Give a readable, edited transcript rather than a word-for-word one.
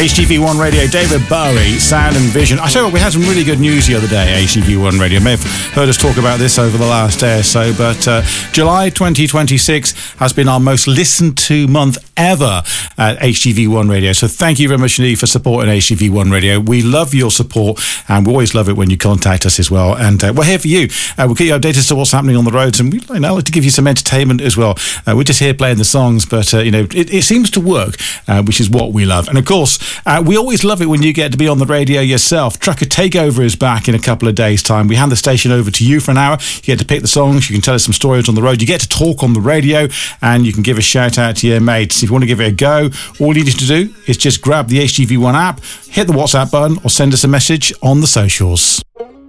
HTV1 Radio, David Bowie, Sound and Vision. I tell you what, we had some really good news the other day, HTV1 Radio. You may have heard us talk about this over the last day or so, but July 2026 has been our most listened to month ever at HTV1 Radio. So thank you very much indeed for supporting HTV1 Radio. We love your support, and we always love it when you contact us as well. And we're here for you. We'll keep you updated as to what's happening on the roads, and we like to give you some entertainment as well. We're just here playing the songs, but it seems to work, which is what we love. And of course, we always love it when you get to be on the radio yourself. Trucker Takeover is back in a couple of days' time. We hand the station over to you for an hour. You get to pick the songs, you can tell us some stories on the road, you get to talk on the radio, and you can give a shout out to your mates. If you want to give it a go, all you need to do is just grab the HTV1 app, hit the WhatsApp button, or send us a message on the socials.